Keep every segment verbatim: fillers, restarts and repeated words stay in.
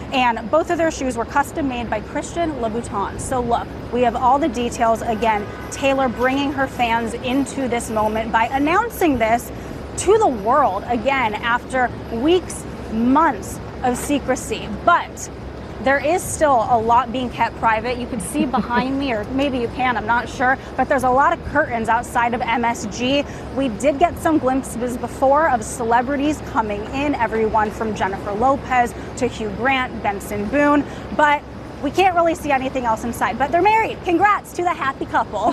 And both of their shoes were custom made by Christian Louboutin. So look, we have all the details. Again, Taylor bringing her fans into this moment by announcing this to the world, again, after weeks, months of secrecy. But there is still a lot being kept private. You can see behind me, or maybe you can, I'm not sure, but there's a lot of curtains outside of M S G. We did get some glimpses before of celebrities coming in, everyone from Jennifer Lopez to Hugh Grant, Benson Boone, but we can't really see anything else inside. But they're married. Congrats to the happy couple.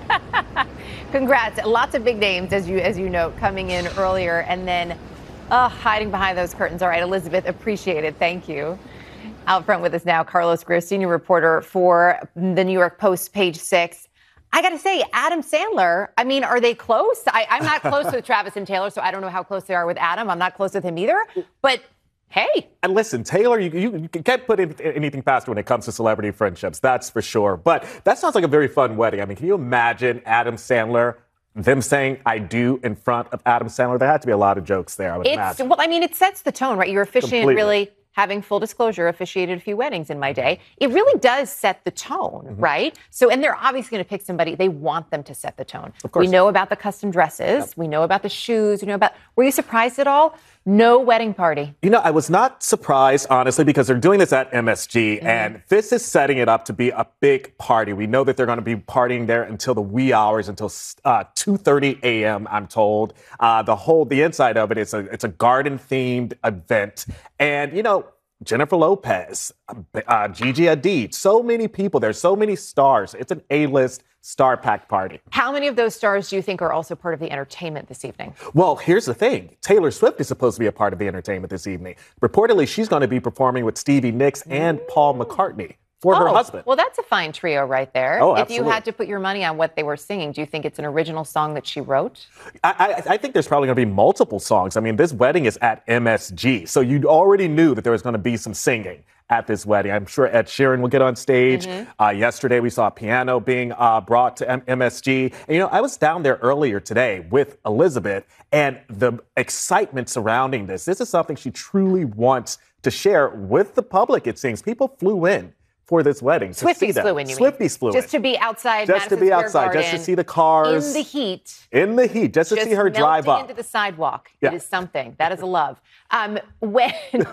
Congrats. Lots of big names, as you as you note, coming in earlier, and then uh, hiding behind those curtains. All right, Elizabeth, appreciate it. Thank you. Out front with us now, Carlos Greer, senior reporter for the New York Post, Page Six. I got to say, Adam Sandler, I mean, are they close? I, I'm not close with Travis and Taylor, so I don't know how close they are with Adam. I'm not close with him either. But hey. And listen, Taylor, you, you, you can't put in, anything past when it comes to celebrity friendships. That's for sure. But that sounds like a very fun wedding. I mean, can you imagine Adam Sandler, them saying I do in front of Adam Sandler? There had to be a lot of jokes there, I would it's, imagine. Well, I mean, it sets the tone, right? You're officiant, Completely. really. Having full disclosure, officiated a few weddings in my day. It really does set the tone, mm-hmm. right? So, and they're obviously going to pick somebody. They want them to set the tone. Of course. We know about the custom dresses. Yep. We know about the shoes. We know about, were you surprised at all? No wedding party. You know, I was not surprised, honestly, because they're doing this at M S G, mm-hmm. and this is setting it up to be a big party. We know that they're going to be partying there until the wee hours, until uh, two thirty a.m., I'm told. Uh, the whole, the inside of it, it's a, it's a garden-themed event. And, you know, Jennifer Lopez, uh, Gigi Hadid, so many people. There's so many stars. It's an A-list star-packed party. How many of those stars do you think are also part of the entertainment this evening? Well, here's the thing. Taylor Swift is supposed to be a part of the entertainment this evening. Reportedly, she's going to be performing with Stevie Nicks and Paul McCartney for oh, her husband. Well, that's a fine trio right there. Oh, if absolutely. you had to put your money on what they were singing, do you think it's an original song that she wrote? I, I, I think there's probably going to be multiple songs. I mean, this wedding is at M S G, so you already knew that there was going to be some singing at this wedding. I'm sure Ed Sheeran will get on stage. Mm-hmm. Uh, yesterday, we saw a piano being uh, brought to M- MSG. And, you know, I was down there earlier today with Elizabeth, and the excitement surrounding this. This is something she truly wants to share with the public, it seems. People flew in for this wedding. Swifties flew in, you Swifties mean? flew in. Just to be outside Just Madison to be Square outside, Garden, just to see the cars. In the heat. In the heat, just to just see her drive up. into the sidewalk. Yeah. It is something. That is a love. Um, when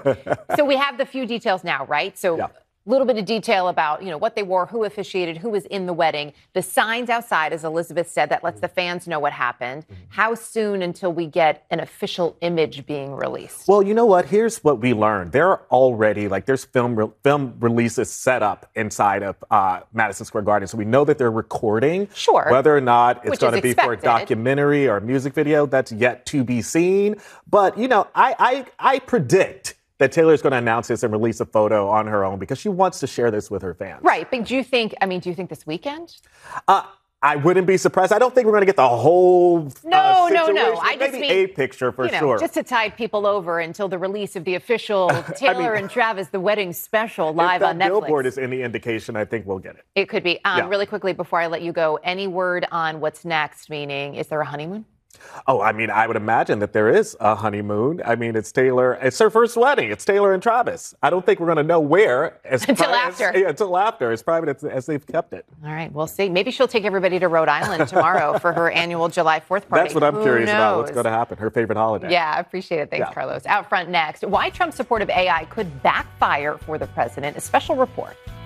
So we have the few details now, right? So Yeah. a little bit of detail about, you know, what they wore, who officiated, who was in the wedding. The signs outside, as Elizabeth said, that lets the fans know what happened. Mm-hmm. How soon until we get an official image being released? Well, you know what? Here's what we learned. There are already, like, there's film re- film releases set up inside of uh, Madison Square Garden. So we know that they're recording. Sure. Whether or not it's going to be for a expected. documentary or a music video, that's yet to be seen. But, you know, I I, I predict that Taylor's going to announce this and release a photo on her own because she wants to share this with her fans. Right. But do you think, I mean, do you think this weekend? Uh, I wouldn't be surprised. I don't think we're going to get the whole No, uh, no, no. situation. I just Maybe mean, a picture for you know, sure. just to tide people over until the release of the official Taylor mean, and Travis, the wedding special live if on that Netflix. billboard is any indication, I think we'll get it. It could be. Um, Yeah. Really quickly, before I let you go, any word on what's next? Meaning, is there a honeymoon? Oh, I mean, I would imagine that there is a honeymoon. I mean, it's Taylor. It's her first wedding. It's Taylor and Travis. I don't think we're going to know where. As Until pri- after. As, yeah, until after. As private as, as they've kept it. All right, we'll see. Maybe she'll take everybody to Rhode Island tomorrow for her annual July fourth party. That's what I'm Who curious knows? about. What's going to happen? Her favorite holiday. Yeah, I appreciate it. Thanks, Yeah. Carlos. Out front next, why Trump's support of A I could backfire for the president. A special report.